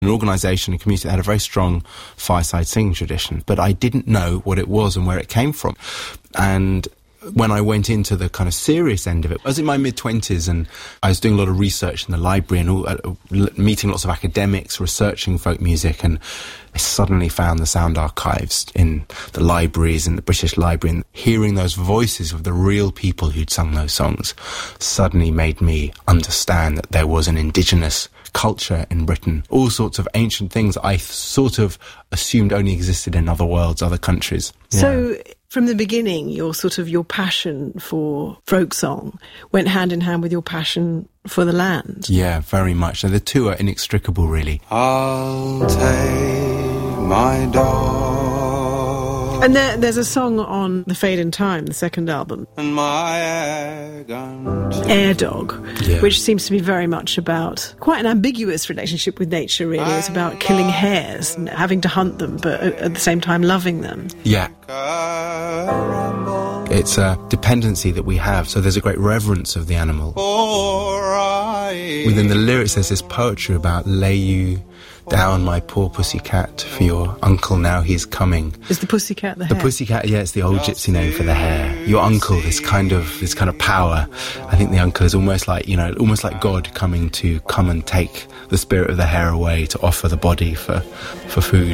an organisation, a community that had a very strong fireside singing tradition, but I didn't know what it was and where it came from. And when I went into the kind of serious end of it, I was in my mid-20s and I was doing a lot of research in the library and meeting lots of academics, researching folk music, and I suddenly found the sound archives in the libraries, in the British Library, and hearing those voices of the real people who'd sung those songs suddenly made me understand that there was an indigenous culture in Britain, all sorts of ancient things I sort of assumed only existed in other worlds, other countries. So from the beginning, your passion for folk song went hand in hand with your passion for the land. Yeah, very much. So the two are inextricable, really. I'll take my dog. And there's a song on The Fade in Time, the second album, And my Air Dog, Yeah. which seems to be very much about quite an ambiguous relationship with nature, really. It's about killing hares and having to hunt them, but at the same time loving them. Yeah. It's a dependency that we have, so there's a great reverence of the animal. Within the lyrics there's this poetry about lay you down, my poor pussycat, for your uncle now he's coming. Is the pussycat the hare? The pussycat, yeah, it's the old gypsy name for the hare. Your uncle, this kind of power. I think the uncle is almost like God coming to come and take the spirit of the hare away to offer the body for food.